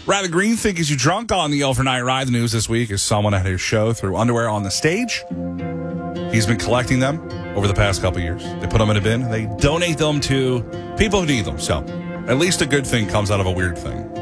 Rabbit Green think is you drunk on the overnight ride. The news this week is someone at his show threw underwear on the stage. He's been collecting them over the past couple years. They put them in a bin. They donate them to people who need them. So at least a good thing comes out of a weird thing.